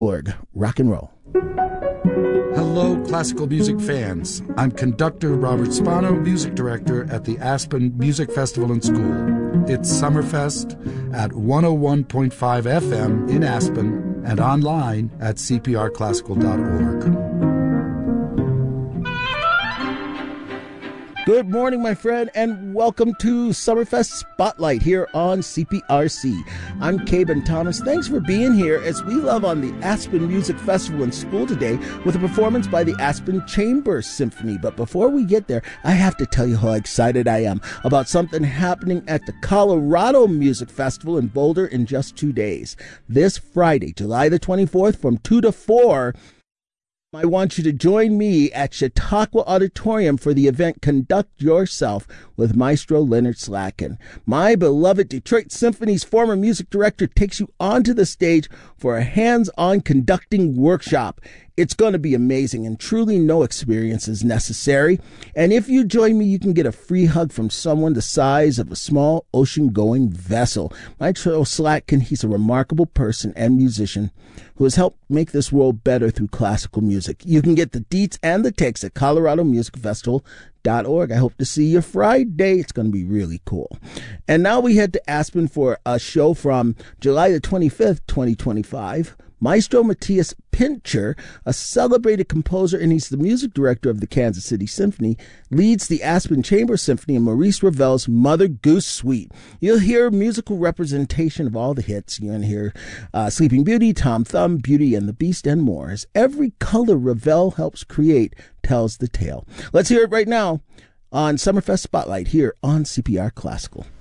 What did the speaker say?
Org. Rock and roll. Hello, classical music fans. I'm conductor Robert Spano, music director at the Aspen Music Festival and School. It's Summerfest at 101.5 FM in Aspen and online at cprclassical.org. Good morning, my friend, and welcome to Summerfest Spotlight here on CPRC. I'm Caben Thomas. Thanks for being here as we love on the Aspen Music Festival and School today with a performance by the Aspen Chamber Symphony. But before we get there, I have to tell you how excited I am about something happening at the Colorado Music Festival in Boulder in just 2 days. This Friday, July the 24th from 2 to 4, I want you to join me at Chautauqua Auditorium for the event Conduct Yourself with Maestro Leonard Slatkin. My beloved Detroit Symphony's former music director takes you onto the stage for a hands-on conducting workshop. It's going to be amazing, and truly no experience is necessary. And if you join me, you can get a free hug from someone the size of a small ocean-going vessel. Maestro Slatkin, he's a remarkable person and musician who has helped make this world better through classical music. You can get the deets and the takes at coloradomusicfestival.org. I hope to see you Friday. It's going to be really cool. And now we head to Aspen for a show from July the 25th, 2025. Maestro Matthias Pincher, a celebrated composer, and he's the music director of the Kansas City Symphony, leads the Aspen Chamber Symphony in Maurice Ravel's Mother Goose Suite. You'll hear musical representation of all the hits. You're going to hear Sleeping Beauty, Tom Thumb, Beauty and the Beast, and more, as every color Ravel helps create tells the tale. Let's hear it right now on Summerfest Spotlight here on CPR Classical.